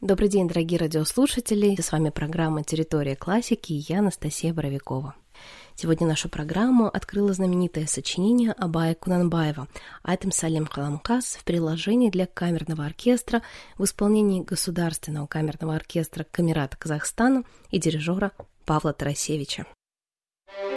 Добрый день, дорогие радиослушатели! С вами программа «Территория классики» и я, Анастасия Боровикова. Сегодня нашу программу открыло знаменитое сочинение Абая Кунанбаева «Айтем Салем Халамкас» в приложении для камерного оркестра в исполнении Государственного камерного оркестра Камерата Казахстана и дирижера Павла Тарасевича.